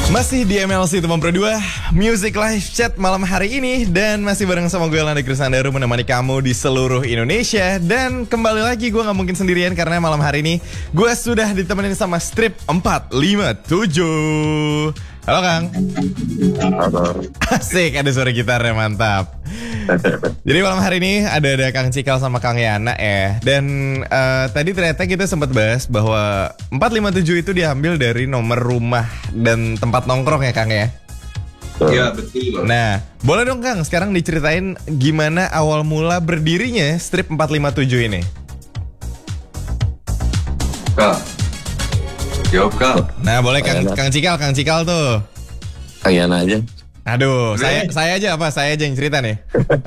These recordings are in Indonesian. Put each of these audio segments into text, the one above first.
Masih di MLC Teman Pro 2 Music Live Chat malam hari ini. Dan masih bareng sama gue Landa Krisandaru, menemani kamu di seluruh Indonesia. Dan kembali lagi gue gak mungkin sendirian, karena malam hari ini gue sudah ditemenin sama Strip 457. Halo Kang. Halo. Asik, ada suara gitarnya, mantap. Jadi malam hari ini ada Kang Cikal sama Kang Yana ya. Dan tadi ternyata kita sempat bahas bahwa 457 itu diambil dari nomor rumah dan tempat nongkrong ya Kang ya. Iya betul. Nah, boleh dong Kang sekarang diceritain gimana awal mula berdirinya Strip 457 ini. Kak, jawab Kak. Nah boleh Kang Cikal tuh. Kang Yana aja. Aduh, saya aja apa? Saya aja yang cerita nih.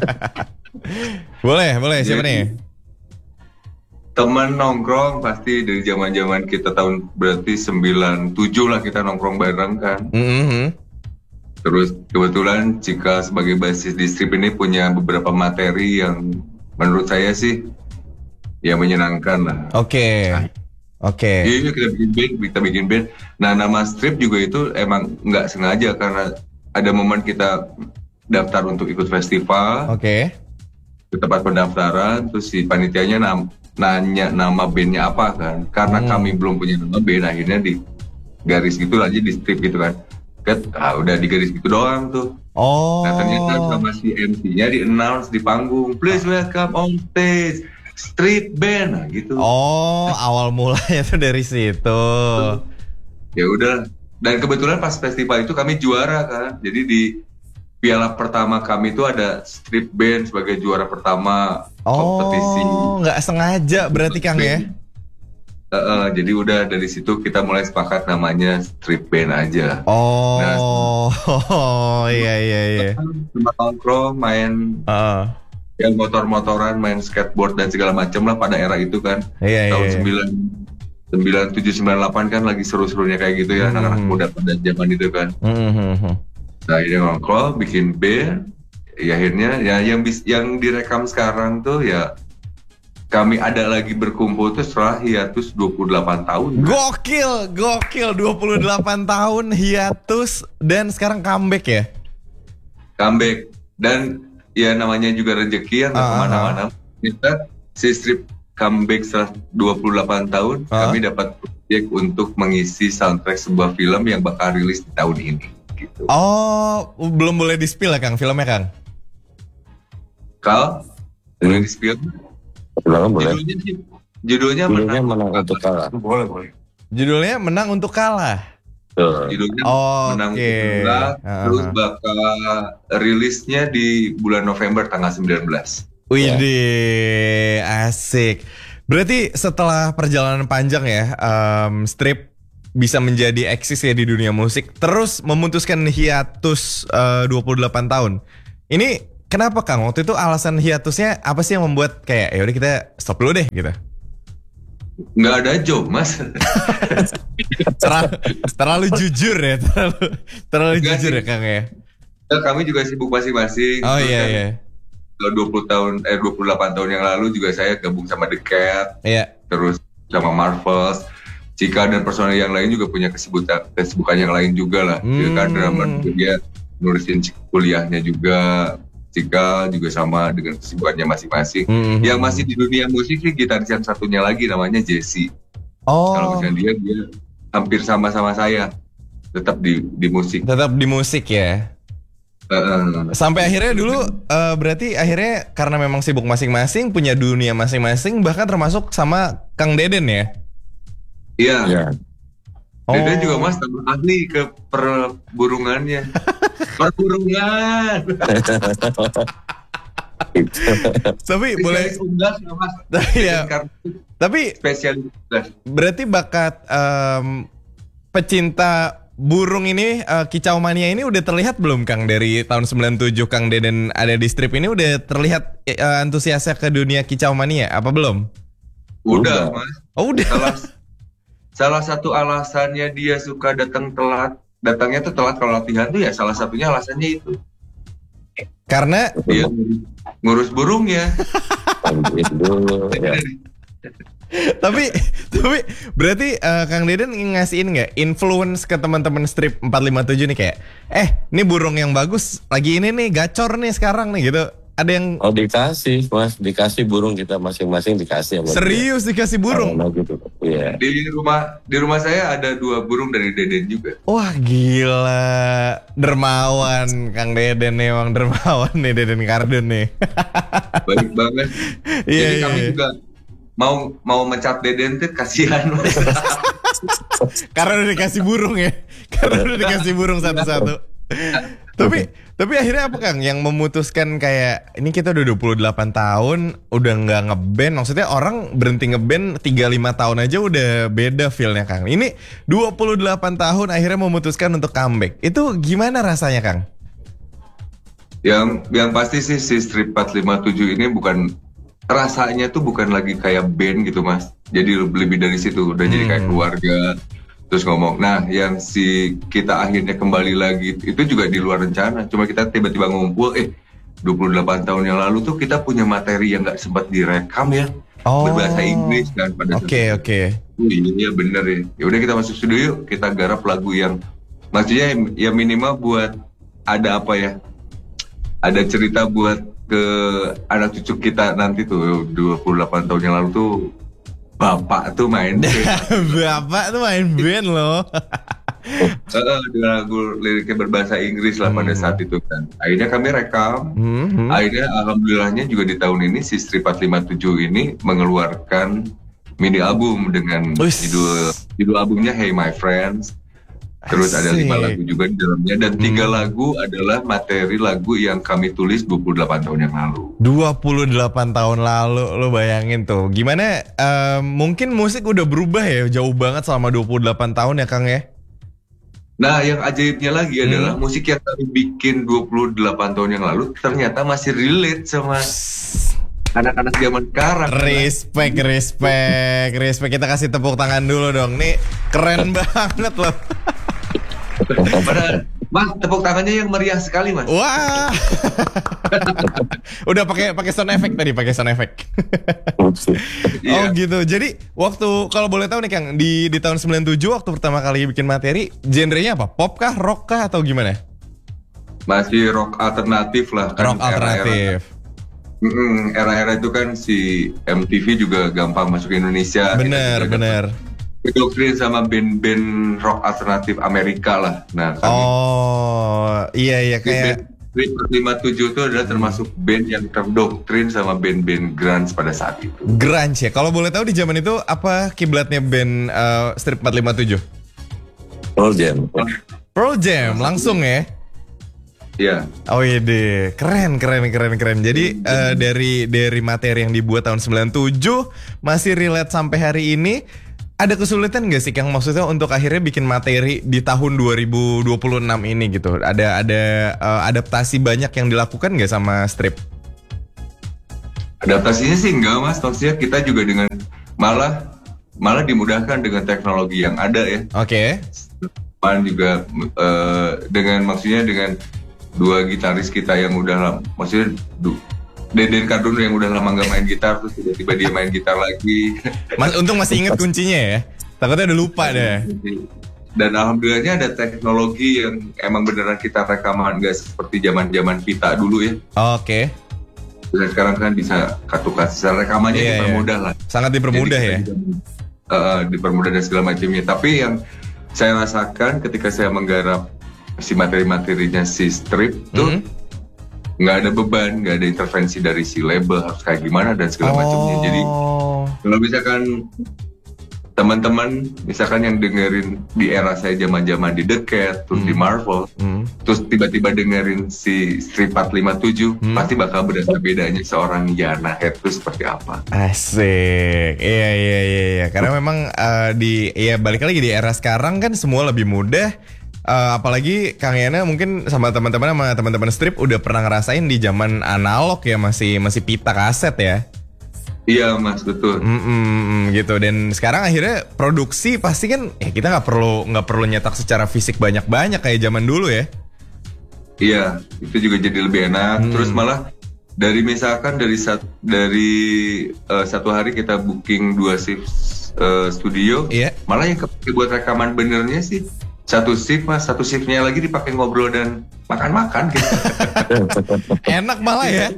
boleh, siapa nih? Teman nongkrong pasti dari zaman kita tahun berarti 97 lah kita nongkrong bareng kan. Terus kebetulan Cika sebagai basis di Strip ini punya beberapa materi yang menurut saya sih ya menyenangkan lah. Oke. Iya kita bikin band. Nah nama Strip juga itu emang nggak sengaja, karena ada momen kita daftar untuk ikut festival. Oke. Ke tempat pendaftaran, terus si panitianya nanya nama bandnya apa kan. Karena kami belum punya nama band, akhirnya di garis gitu aja, di Strip gitu kan. Udah di garis gitu doang tuh. Oh. Nah ternyata sama si MC-nya di-announce di panggung, please welcome on stage Strip Band, nah gitu. Oh, awal mulanya tuh dari situ. Ya udah. Dan kebetulan pas festival itu kami juara kan. Jadi di piala pertama kami itu ada Strip Band sebagai juara pertama kompetisi. Oh, nggak sengaja berarti Kang ya? Jadi udah dari situ kita mulai sepakat namanya Strip Band aja. Oh, iya. Cuma nongkrong, main yang motor-motoran, main skateboard dan segala macam lah pada era itu kan. Tahun 97-98 kan lagi seru-serunya kayak gitu ya, anak-anak muda pada zaman itu kan. Nah ini nongkrong, bikin band, ya akhirnya ya yang direkam sekarang tuh ya kami ada lagi berkumpul tuh setelah hiatus 28 tahun. Gokil 28 tahun hiatus dan sekarang comeback ya? Comeback, dan ya namanya juga rezeki yang gak kemana-mana. Kita si Strip comeback setelah 28 tahun, kami dapat proyek untuk mengisi soundtrack sebuah film yang bakal rilis di tahun ini. Gitu. Oh, belum boleh di-spill ya Kang, filmnya Kang? Kal, boleh di-spill? Boleh. Judulnya menang untuk kalah. Boleh. Judulnya Menang Untuk Kalah. Judulnya Menang Untuk Kalah. Terus bakal rilisnya di bulan November tanggal 19. Widih, asik. Berarti setelah perjalanan panjang ya, Strip bisa menjadi eksis ya di dunia musik, terus memutuskan hiatus 28 tahun. Ini kenapa Kang? Waktu itu alasan hiatusnya apa sih yang membuat kayak yaudah kita stop dulu deh gitu? Nggak ada job mas. terlalu jujur ya, terlalu jujur ya Kang ya. Kami juga sibuk masing-masing. Oh iya. 28 tahun yang lalu juga saya gabung sama The Cat, terus sama Marvels, Cika dan personel yang lain juga punya kesibukan yang lain juga lah. Dia nulisin kuliahnya juga, Cika juga sama dengan kesibukannya masing-masing. Yang masih di dunia musik sih gitaris yang satunya lagi namanya Jesse. Kalau misalnya dia hampir sama-sama saya, tetap di musik. Tetap di musik ya. Sampai akhirnya dulu berarti akhirnya karena memang sibuk masing-masing, punya dunia masing-masing, bahkan termasuk sama Kang Deden ya? Iya. Deden juga mas tambah ahli ke perburungannya. Perburungan. Tapi boleh unggas ya mas. Tapi spesialis. Berarti bakat pecinta burung ini, Kicau Mania ini udah terlihat belum Kang? Dari tahun 97 Kang Deden ada di Strip ini udah terlihat antusiasnya ke dunia Kicau Mania apa belum? Udah mas. Oh udah. Salah satu alasannya dia suka datangnya tuh telat kalau latihan tuh ya salah satunya alasannya itu. Karena dia ngurus burung ya. tapi berarti Kang Deden ngasihin nggak influence ke teman-teman strip 457 nih kayak, ini burung yang bagus lagi ini nih gacor nih sekarang nih gitu. Ada yang dikasih Mas, dikasih burung kita masing-masing dikasih. Serius dia. Dikasih burung? Gitu. Yeah. Di rumah saya ada 2 burung dari Deden juga. Wah gila, dermawan Kang Deden nih, emang dermawan nih Deden Kardun nih. Baik banget. Jadi kami juga mau mencat Deden tuh kasihan. Karena udah dikasih burung ya. Karena udah dikasih burung satu-satu. Tapi akhirnya apa Kang yang memutuskan kayak ini kita udah 28 tahun udah nggak ngeband, maksudnya orang berhenti ngeband 35 tahun aja udah beda feelnya Kang. Ini 28 tahun akhirnya memutuskan untuk comeback. Itu gimana rasanya Kang? Yang pasti sih si Strip 457 ini rasanya tuh bukan lagi kayak band gitu Mas. Jadi lebih dari situ, udah jadi kayak keluarga. Terus ngomong, nah yang kita akhirnya kembali lagi itu juga di luar rencana. Cuma kita tiba-tiba ngumpul, 28 tahun yang lalu tuh kita punya materi yang gak sempat direkam ya. Berbahasa Inggris kan pada saat Oke. Iya bener ya. Ya udah kita masuk studio yuk, kita garap lagu yang maksudnya ya minimal buat ada apa ya? Ada cerita buat ke anak cucu kita nanti tuh 28 tahun yang lalu tuh Bapak tuh main band. Bapak tuh main band loh. Dengan lagu liriknya berbahasa Inggris lah pada saat itu kan. Akhirnya kami rekam. Akhirnya alhamdulillahnya juga di tahun ini si Strip 457 ini mengeluarkan mini album dengan judul albumnya Hey My Friends. Terus ada 5 lagu juga di dalamnya dan 3 lagu adalah materi lagu yang kami tulis 28 tahun yang lalu. 28 tahun lalu, lo bayangin tuh. Gimana mungkin musik udah berubah ya jauh banget selama 28 tahun ya Kang ya? Nah yang ajaibnya lagi adalah musik yang kami bikin 28 tahun yang lalu ternyata masih relate sama anak-anak zaman sekarang. Respect. Kita kasih tepuk tangan dulu dong. Nih keren banget loh. Padahal, Mas, tepuk tangannya yang meriah sekali, Mas. Wah. Udah pakai sound effect tadi, pakai sound effect. Oh gitu. Jadi waktu kalau boleh tahu nih Kang, di tahun 97 waktu pertama kali bikin materi, genrenya apa? Pop kah, rock kah atau gimana? Masih rock alternatif lah kan. Rock alternatif. Era-era itu kan si MTV juga gampang masuk ke Indonesia. Bener. Doktrin sama band-band rock alternatif Amerika lah. Nah, iya kayak Strip 457 itu adalah termasuk band yang terdoktrin sama band-band grunge pada saat itu. Grunge ya. Kalau boleh tahu di zaman itu apa kiblatnya band Strip 457? Pearl Jam langsung ya. Iya. Oh iya deh, keren. Jadi dari materi yang dibuat tahun 97 masih relate sampai hari ini. Ada kesulitan gak sih Kang maksudnya untuk akhirnya bikin materi di tahun 2026 ini gitu? Ada adaptasi banyak yang dilakukan gak sama Strip? Adaptasinya sih enggak Mas, maksudnya kita juga dengan malah dimudahkan dengan teknologi yang ada ya. Oke. Juga dengan 2 gitaris kita yang udah maksudnya Deden Kardun yang udah lama gak main gitar terus tiba-tiba dia main gitar lagi. Untung masih inget kuncinya ya. Takutnya udah lupa deh. Dan alhamdulillahnya ada teknologi yang emang beneran kita rekaman gak seperti zaman pita dulu ya. Oke. Dan sekarang kan bisa kartu rekamannya dipermudah lah. Sangat dipermudah ya. Dipermudah dan segala macamnya. Tapi yang saya rasakan ketika saya menggarap si materi-materinya si Strip tuh nggak ada beban, nggak ada intervensi dari si label harus kayak gimana dan segala macamnya. Jadi kalau misalkan teman-teman misalkan yang dengerin di era saya zaman-zaman di The Cat, terus di Marvel, terus tiba-tiba dengerin si Strip 457, pasti bakal berasa bedanya seorang Yana Head itu seperti apa. Asik. Iya. Karena memang balik lagi di era sekarang kan semua lebih mudah. Apalagi Kang Yana mungkin sama teman-teman Strip udah pernah ngerasain di zaman analog ya, masih pita kaset ya. Iya Mas, betul. Gitu. Dan sekarang akhirnya produksi pasti kan kita nggak perlu nyetak secara fisik banyak kayak zaman dulu ya. Iya, itu juga jadi lebih enak. Terus malah Dari misalkan dari satu hari kita booking 2 shift studio, malah yang kepake buat rekaman benernya sih 1 shift mas, 1 shiftnya lagi dipakai ngobrol dan makan-makan gitu. Enak malah ya.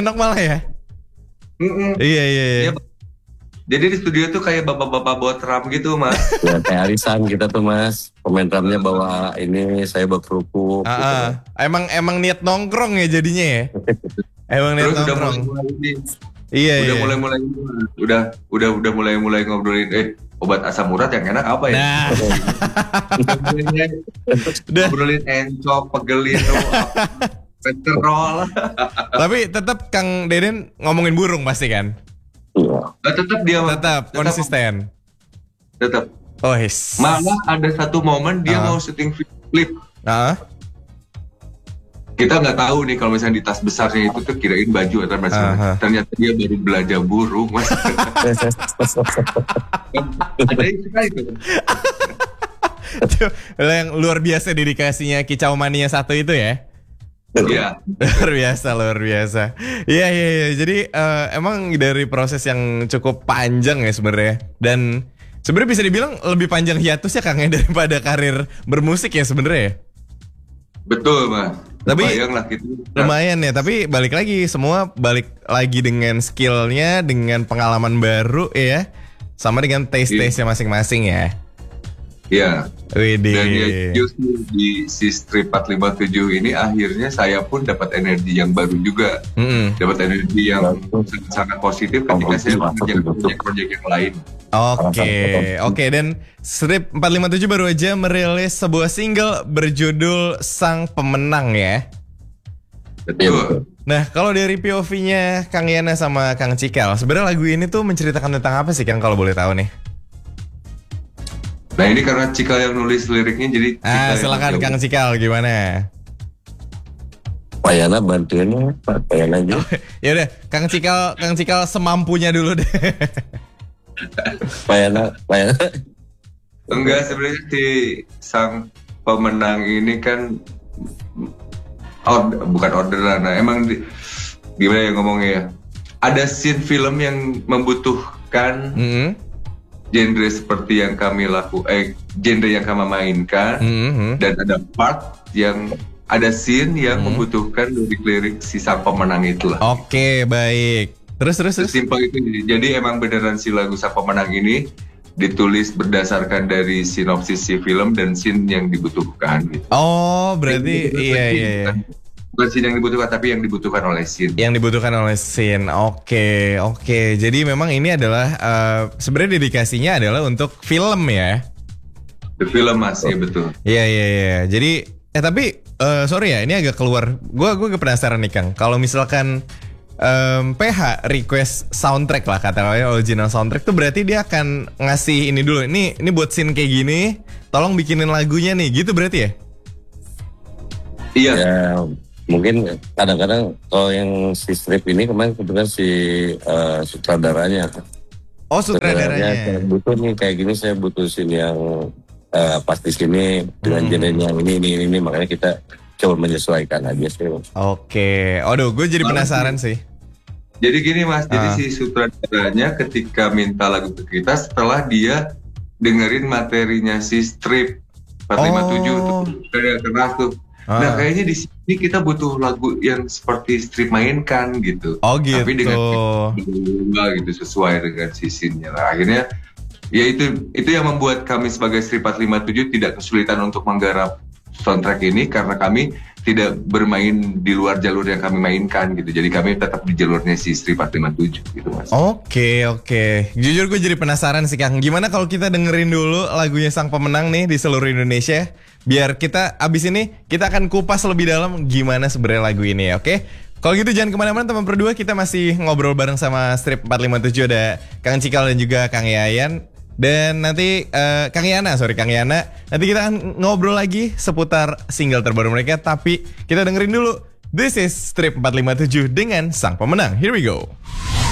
Iya. Jadi di studio tuh kayak bapak-bapak bawa drum gitu mas. Ya, kayak arisan kita tuh mas. Pemain drumnya bawa ini, saya bawa kerupuk. Gitu. Emang niat nongkrong ya jadinya ya. Emang niat nongkrong. Iya. Udah mulai ngobrolin. Obat asam urat yang enak apa ya? Nah. Ngobrolin encok, pegelin, petrol. Tapi tetap Kang Deden ngomongin burung pasti kan? Tetap konsisten. Tetap. Oh, yes. Malah ada satu momen dia mau syuting klip. Kita nggak tahu nih kalau misalnya di tas besarnya itu tuh kirain baju atau macam. Ternyata dia baru belajar burung, mas. Ada yang suka itu. Yang luar biasa dedikasinya Kicau Mania 1 itu ya. Iya. Luar biasa. Iya. Jadi emang dari proses yang cukup panjang ya sebenarnya. Dan sebenarnya bisa dibilang lebih panjang hiatusnya Kang ya daripada karir bermusik ya sebenarnya. Betul mas. Tapi lumayan ya. Tapi balik lagi dengan skillnya, dengan pengalaman baru ya, sama dengan taste-nya masing-masing ya. Iya. Widih. Dan ya justru di si Strip 457 ini akhirnya saya pun dapat energi yang baru juga. Dapat energi yang sangat positif ketika saya mengerjakan proyek yang lain. Oke. Dan Strip 457 baru aja merilis sebuah single berjudul Sang Pemenang ya. Betul. Nah, kalau dari POV-nya Kang Yana sama Kang Cikal, sebenarnya lagu ini tuh menceritakan tentang apa sih Kang kalau boleh tahu nih? Nah, ini karena Cikal yang nulis liriknya jadi silakan Kang Cikal gimana? Pak Yana bantuin Pak Yana aja. Ya udah, Kang Cikal semampunya dulu deh. Pak Yana. Enggak, sebenarnya si Sang Pemenang ini kan bukan orderan. Nah, emang gimana ya ngomongnya ya? Ada scene film yang membutuhkan genre seperti yang kami genre yang kami mainkan, dan ada part yang ada scene yang membutuhkan lirik-lirik si Sang Pemenang itulah. Oke, baik. Terus. Simpel itu. Jadi emang beneran si lagu Sang Pemenang ini ditulis berdasarkan dari sinopsis si film dan scene yang dibutuhkan gitu. Oh, berarti iya. Bukan scene yang dibutuhkan, tapi yang dibutuhkan oleh scene. Oke. Jadi memang ini adalah sebenarnya dedikasinya adalah untuk film ya. The film mas, ya betul. Iya. Jadi tapi sorry ya, ini agak keluar. Gue penasaran nih Kang. Kalau misalkan PH request soundtrack lah katanya original soundtrack tuh berarti dia akan ngasih ini dulu. Ini buat scene kayak gini, tolong bikinin lagunya nih, gitu berarti ya? Iya. Ya, mungkin kadang-kadang kalau yang si Strip ini kemarin kebetulan si sutradaranya. Oh, sutradaranya. Saya butuh nih kayak gini, saya butuh scene yang pas di sini dengan genre yang ini, makanya kita coba menyesuaikan aja sih. Oke. Aduh, gue jadi penasaran sih. Jadi gini mas, jadi si sutradaranya ketika minta lagu ke kita setelah dia dengerin materinya si Strip 457 tuh, kayak keras tuh. Nah kayaknya di sini kita butuh lagu yang seperti Strip mainkan gitu. Oh gitu. Tapi dengan gitu sesuai dengan scene-nya. Nah, akhirnya ya itu yang membuat kami sebagai Strip 457 tidak kesulitan untuk menggarap soundtrack ini karena kami tidak bermain di luar jalur yang kami mainkan gitu. Jadi kami tetap di jalurnya si Strip 457 gitu mas. Oke. Jujur gue jadi penasaran sih Kang. Gimana kalau kita dengerin dulu lagunya Sang Pemenang nih di seluruh Indonesia? Biar kita abis ini kita akan kupas lebih dalam gimana sebenarnya lagu ini ya, oke? Kalau gitu jangan kemana-mana teman berdua, kita masih ngobrol bareng sama Strip 457, ada Kang Cikal dan juga Kang Yayan. Dan nanti Kang Yana, nanti kita akan ngobrol lagi seputar single terbaru mereka. Tapi kita dengerin dulu, this is Strip 457 dengan Sang Pemenang. Here we go.